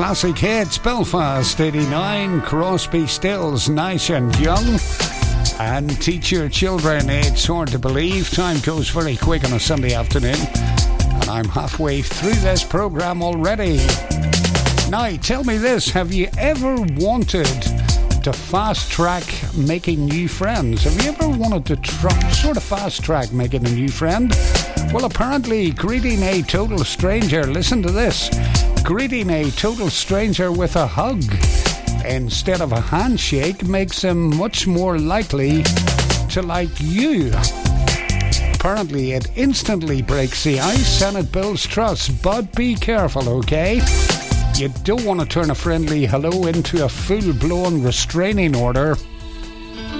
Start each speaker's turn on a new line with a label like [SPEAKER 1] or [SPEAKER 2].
[SPEAKER 1] classic hits. Belfast 89, Crosby, Stills, Nice and Young, and Teach Your Children. It's hard to believe time goes very quick on a Sunday afternoon, and I'm halfway through this programme already. Now tell me this, have you ever wanted to fast track making new friends? Have you ever wanted to sort of fast track making a new friend? Well, apparently greeting a total stranger, listen to this, greeting a total stranger with a hug instead of a handshake makes him much more likely to like you. Apparently it instantly breaks the ice and it builds trust, but be careful, okay? You don't want to turn a friendly hello into a full-blown restraining order.